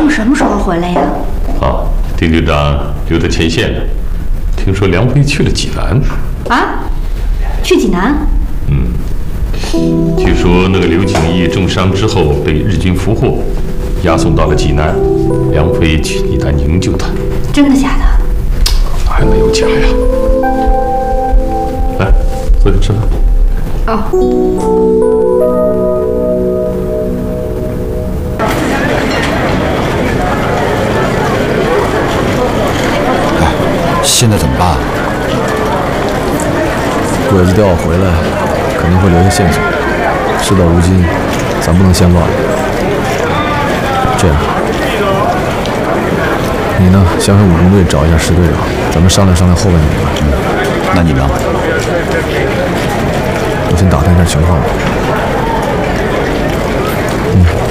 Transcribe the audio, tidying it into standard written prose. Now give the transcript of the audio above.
长什么时候回来呀？ 啊，丁队长留在前线了。听说梁飞去了济南。 啊？去济南？ 据说那个刘景义重伤之后被日军俘获，押送到了济南。梁飞去你南营救他。 真的假的？ 还能有假呀？来，坐下吃饭。 哦。 现在怎么办？鬼子调我回来，肯定会留下线索。事到如今，咱不能先乱。这样，你呢，想向武工队找一下石队长，咱们商量商量后问题吧。 那你呢？ 我先打探一下情况吧。